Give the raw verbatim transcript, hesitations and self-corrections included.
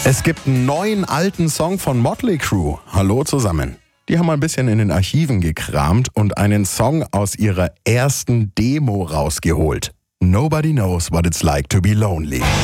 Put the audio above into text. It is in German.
Es gibt einen neuen alten Song von Motley Crue. Hallo zusammen. Die haben mal ein bisschen in den Archiven gekramt und einen Song aus ihrer ersten Demo rausgeholt. Nobody knows what it's like to be lonely.